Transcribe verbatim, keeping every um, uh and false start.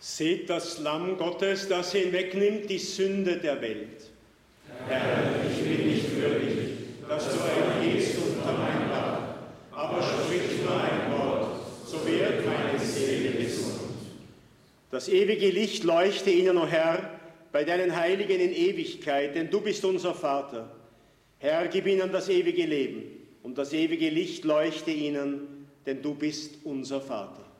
Seht das Lamm Gottes, das hinwegnimmt die Sünde der Welt. Herr, ich bin nicht würdig, dass du eingehst unter mein Dach, aber sprich nur ein Wort, so wird meine Seele gesund. Das ewige Licht leuchte ihnen, o Herr, bei deinen Heiligen in Ewigkeit, denn du bist unser Vater. Herr, gib ihnen das ewige Leben und das ewige Licht leuchte ihnen, denn du bist unser Vater.